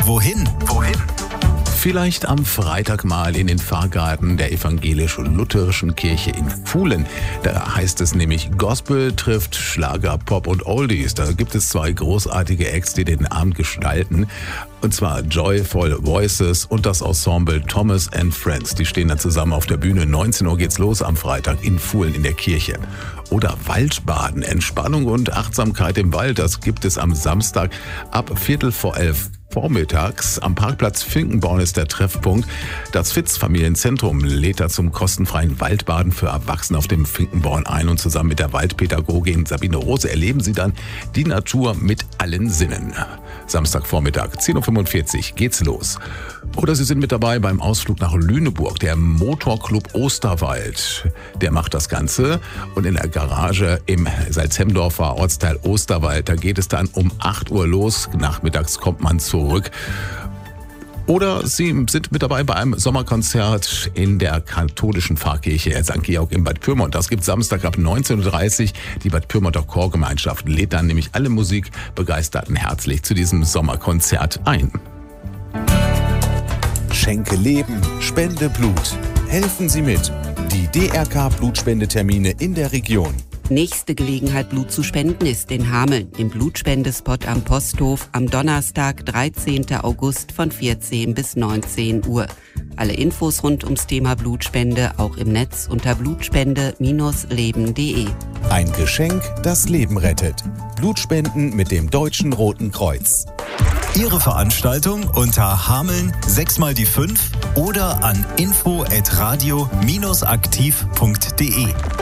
Wohin? Vielleicht am Freitag mal in den Pfarrgarten der evangelisch-lutherischen Kirche in Fuhlen. Da heißt es nämlich, Gospel trifft Schlager, Pop und Oldies. Da gibt es zwei großartige Acts, die den Abend gestalten. Und zwar Joyful Voices und das Ensemble Thomas and Friends. Die stehen dann zusammen auf der Bühne. 19 Uhr geht's los am Freitag in Fuhlen in der Kirche. Oder Waldbaden, Entspannung und Achtsamkeit im Wald. Das gibt es am Samstag ab 11:45 vormittags. Am Parkplatz Finkenborn ist der Treffpunkt. Das Fitz-Familienzentrum lädt da zum kostenfreien Waldbaden für Erwachsene auf dem Finkenborn ein. Und zusammen mit der Waldpädagogin Sabine Rose erleben Sie dann die Natur mit allen Sinnen. Samstagvormittag, 10:45 Uhr geht's los. Oder Sie sind mit dabei beim Ausflug nach Lüneburg. Der Motorclub Osterwald, der macht das Ganze. Und in der Garage im Salzhemdorfer Ortsteil Osterwald, da geht es dann um 8 Uhr los. Nachmittags kommt man zurück. Oder Sie sind mit dabei bei einem Sommerkonzert in der katholischen Pfarrkirche St. Georg in Bad Pyrmont. Das gibt Samstag ab 19:30 Uhr. Die Bad Pyrmonter Chorgemeinschaft lädt dann nämlich alle Musikbegeisterten herzlich zu diesem Sommerkonzert ein. Schenke Leben, spende Blut. Helfen Sie mit. Die DRK-Blutspendetermine in der Region. Nächste Gelegenheit, Blut zu spenden, ist in Hameln im Blutspendespot am Posthof am Donnerstag, 13. August von 14 bis 19 Uhr. Alle Infos rund ums Thema Blutspende auch im Netz unter blutspende-leben.de. Ein Geschenk, das Leben rettet. Blutspenden mit dem Deutschen Roten Kreuz. Ihre Veranstaltung unter Hameln 6x5 oder an info@radio-aktiv.de.